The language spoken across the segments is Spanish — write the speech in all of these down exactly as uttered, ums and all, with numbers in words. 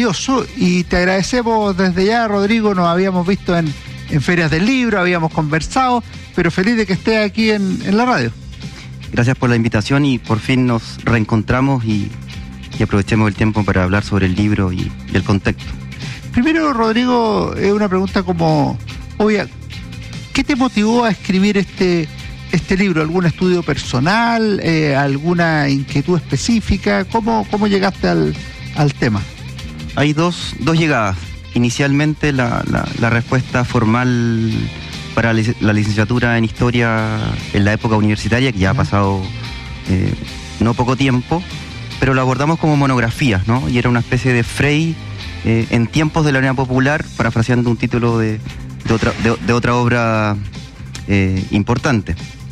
valioso, y te agradecemos desde ya, Rodrigo. Nos habíamos visto en, en ferias del libro, habíamos conversado, pero feliz de que estés aquí en, en la radio. Gracias por la invitación y por fin nos reencontramos y, y aprovechemos el tiempo para hablar sobre el libro y, y el contexto. Primero, Rodrigo, es una pregunta como obvia. ¿Qué te motivó a escribir este, este libro? ¿Algún estudio personal? Eh, ¿Alguna inquietud específica? ¿Cómo, cómo llegaste al, al tema? Hay dos, dos llegadas. Inicialmente la, la, la respuesta formal para la licenciatura en Historia en la época universitaria, que ya ha pasado eh, no poco tiempo, pero lo abordamos como monografías, ¿no? Y era una especie de Frey eh, en tiempos de la Unidad Popular, parafraseando un título de, de, otra, de, de otra obra eh, importante.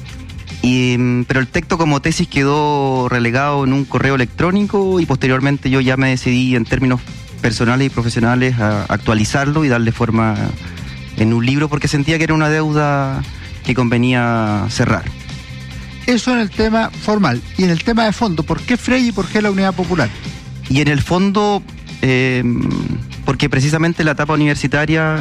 Y, pero el texto como tesis quedó relegado en un correo electrónico y posteriormente yo ya me decidí en términos personales y profesionales a actualizarlo y darle forma en un libro porque sentía que era una deuda que convenía cerrar. Eso en el tema formal. Y en el tema de fondo, ¿por qué Frey y por qué la Unidad Popular? Y en el fondo, eh, porque precisamente la etapa universitaria,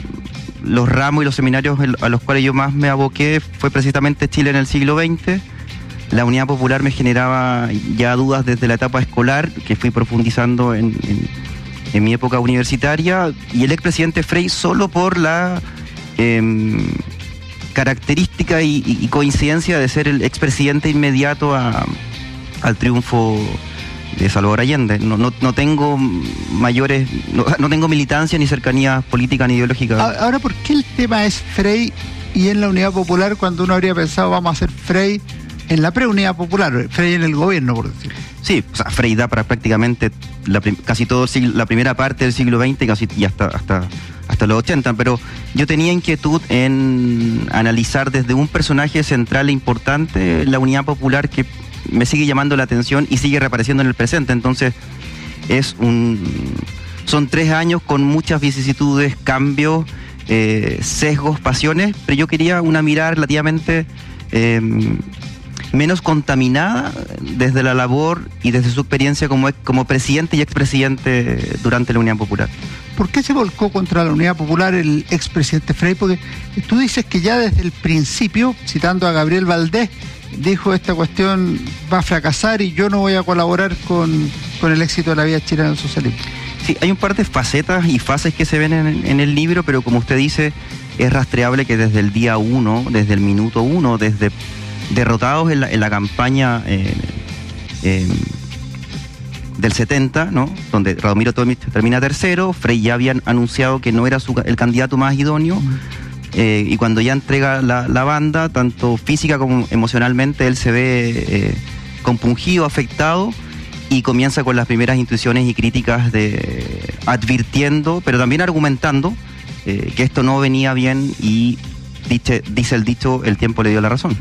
los ramos y los seminarios a los cuales yo más me aboqué fue precisamente Chile en el siglo veinte. La Unidad Popular me generaba ya dudas desde la etapa escolar, que fui profundizando en, en, en mi época universitaria, y el expresidente Frey solo por la eh, característica y, y coincidencia de ser el expresidente inmediato a, al triunfo de Salvador Allende. No, no, no tengo mayores, no, no tengo militancia ni cercanía política ni ideológica. Ahora, ¿por qué el tema es Frey y en la Unidad Popular cuando uno habría pensado vamos a hacer Frey en la pre-Unidad Popular, Frey en el gobierno, por decirlo? Sí, o sea, Frey da para prácticamente la, casi todo el siglo, la primera parte del siglo veinte casi, y hasta, hasta, hasta los ochenta, pero yo tenía inquietud en analizar desde un personaje central e importante la Unidad Popular que me sigue llamando la atención y sigue reapareciendo en el presente. Entonces es un son tres años con muchas vicisitudes, cambios, eh, sesgos, pasiones, pero yo quería una mirada relativamente eh, menos contaminada desde la labor y desde su experiencia como, como presidente y expresidente durante la Unidad Popular. ¿Por qué se volcó contra la Unidad Popular el expresidente Frey? Porque tú dices que ya desde el principio, citando a Gabriel Valdés, dijo esta cuestión va a fracasar y yo no voy a colaborar con, con el éxito de la vida chilena del socialismo. Sí, hay un par de facetas y fases que se ven en, en el libro, pero como usted dice, es rastreable que desde el día uno, desde el minuto uno, desde derrotados en la, en la campaña eh, eh, del setenta, ¿no? Donde Radomiro Tomic termina tercero, Frey ya habían anunciado que no era su, el candidato más idóneo. Uh-huh. Eh, y cuando ya entrega la, la banda, tanto física como emocionalmente, él se ve eh, compungido, afectado, y comienza con las primeras intuiciones y críticas de advirtiendo, pero también argumentando eh, que esto no venía bien y dice, dice el dicho, el tiempo le dio la razón.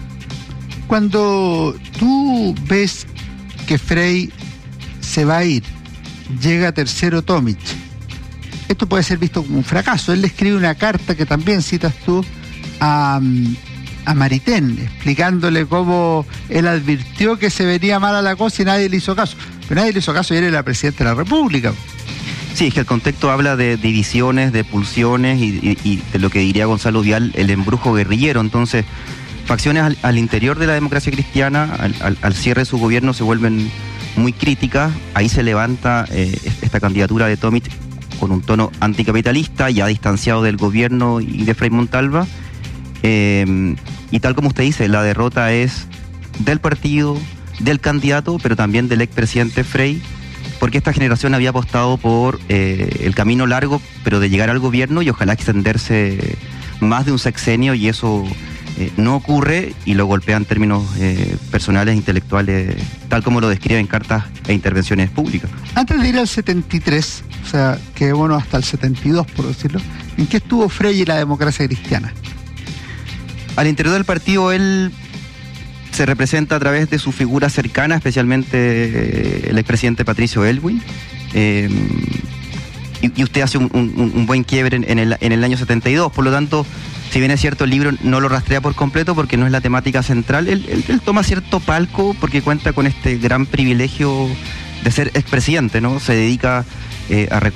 Cuando tú ves que Frey se va a ir, llega tercero Tomic, esto puede ser visto como un fracaso. Él le escribe una carta que también citas tú a, a Maritain, explicándole cómo él advirtió que se venía mala la cosa y nadie le hizo caso. Pero nadie le hizo caso y él era presidente de la República. Sí, es que el contexto habla de divisiones, de pulsiones y, y, y de lo que diría Gonzalo Vial, el embrujo guerrillero. Entonces, facciones al, al interior de la democracia cristiana, al, al, al cierre de su gobierno, se vuelven muy críticas. Ahí se levanta eh, esta candidatura de Tomic con un tono anticapitalista, ya distanciado del gobierno y de Frei Montalva. Eh, y tal como usted dice, la derrota es del partido, del candidato, pero también del expresidente Frey, porque esta generación había apostado por eh, el camino largo, pero de llegar al gobierno y ojalá extenderse más de un sexenio, y eso eh, no ocurre y lo golpea en términos eh, personales e intelectuales, tal como lo describe en cartas e intervenciones públicas. Antes de ir al setenta y tres, o sea, que bueno, hasta el setenta y dos, por decirlo, ¿en qué estuvo Frey y la democracia cristiana? Al interior del partido, él se representa a través de su figura cercana, especialmente eh, el expresidente Patricio Aylwin. Eh, y, y usted hace un, un, un buen quiebre en, en, el, en el año setenta y dos, por lo tanto, si bien es cierto, el libro no lo rastrea por completo porque no es la temática central, él, él, él toma cierto palco porque cuenta con este gran privilegio de ser expresidente, ¿no? Se dedica eh, a